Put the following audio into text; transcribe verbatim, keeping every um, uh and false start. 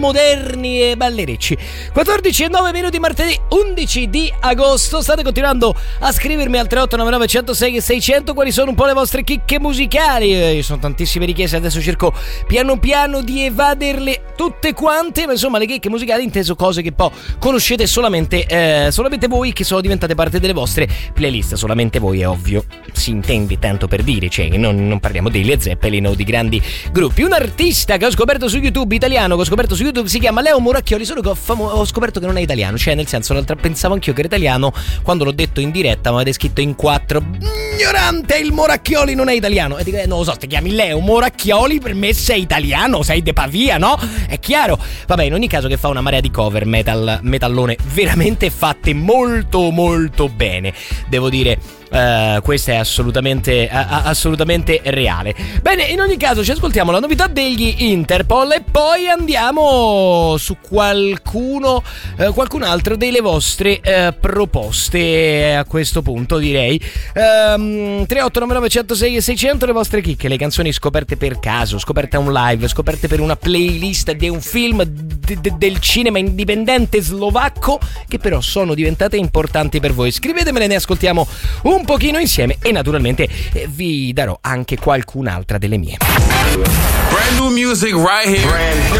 moderni e ballerecci. quattordici e nove minuti, martedì undici di agosto. State continuando a scrivermi al tre otto nove nove uno zero sei seicento quali sono un po' le vostre chicche musicali. Eh, sono tantissime richieste, adesso cerco piano piano di evaderle tutte quante, ma insomma le chicche musicali inteso cose che poi conoscete solamente eh, solamente voi, che sono diventate parte delle vostre playlist. Solamente voi, è ovvio, si intende tanto per dire, cioè non, non parliamo dei Led Zeppelin o di grandi gruppi. Un artista che ho scoperto su YouTube, italiano, che ho scoperto su YouTube, si chiama Leo Moracchioli, solo che ho, famo- ho scoperto che non è italiano, cioè nel senso, l'altra pensavo anch'io che era italiano, quando l'ho detto in diretta ma avete scritto in quattro: ignorante, il Moracchioli non è italiano. E dico, eh, non lo so, ti chiami Leo Moracchioli, per me sei italiano, sei de Pavia, no? È chiaro. Vabbè, in ogni caso, che fa una marea di cover metal, metallone veramente fatte molto molto bene, devo dire. Uh, questa è assolutamente uh, assolutamente reale. Bene, in ogni caso ci ascoltiamo la novità degli Interpol e poi andiamo su qualcuno uh, qualcun altro delle vostre uh, proposte a questo punto, direi. um, tre otto nove nove uno zero sei seicento, le vostre chicche, le canzoni scoperte per caso, scoperte a un live, scoperte per una playlist di un film de- de- del cinema indipendente slovacco, che però sono diventate importanti per voi. Scrivetemele, ne ascoltiamo un un pochino insieme e naturalmente eh, vi darò anche qualcun'altra delle mie. Brand new music right here. Brand